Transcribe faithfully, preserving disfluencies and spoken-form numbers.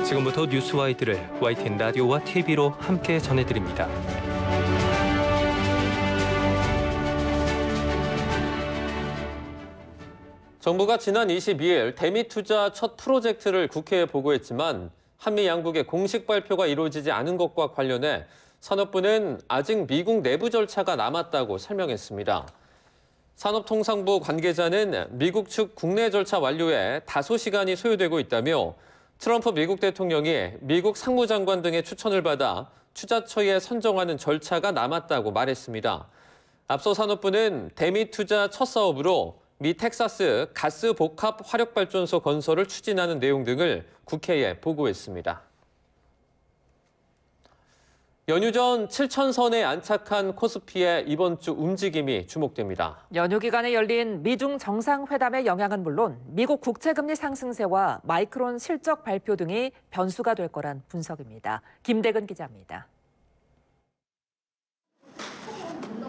지금부터 뉴스와이드를 와이티엔 라디오와 티비로 함께 전해드립니다. 정부가 지난 이십이일 대미 투자 첫 프로젝트를 국회에 보고했지만 한미 양국의 공식 발표가 이루어지지 않은 것과 관련해 산업부는 아직 미국 내부 절차가 남았다고 설명했습니다. 산업통상부 관계자는 미국 측 국내 절차 완료에 다소 시간이 소요되고 있다며 트럼프 미국 대통령이 미국 상무장관 등의 추천을 받아 투자처에 선정하는 절차가 남았다고 말했습니다. 앞서 산업부는 대미 투자 첫 사업으로 미 텍사스 가스 복합 화력발전소 건설을 추진하는 내용 등을 국회에 보고했습니다. 연휴 전 칠천 선에 안착한 코스피의 이번 주 움직임이 주목됩니다. 연휴 기간에 열린 미중 정상회담의 영향은 물론 미국 국채금리 상승세와 마이크론 실적 발표 등이 변수가 될 거란 분석입니다. 김대근 기자입니다.